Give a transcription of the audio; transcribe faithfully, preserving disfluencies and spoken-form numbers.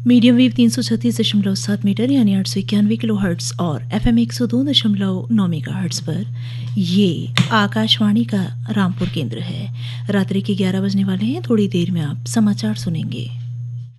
Medium wave तीन सौ छत्तीस दशमलव सात मीटर यानी आठ सौ इक्यानवे किलो हर्ट्स और एफ एम एक सौ दो दशमलव नौ मेगा हर्ट्स पर ये आकाशवाणी का रामपुर केंद्र है। रात्रि के ग्यारह बजने वाले हैं, थोड़ी देर में आप समाचार सुनेंगे।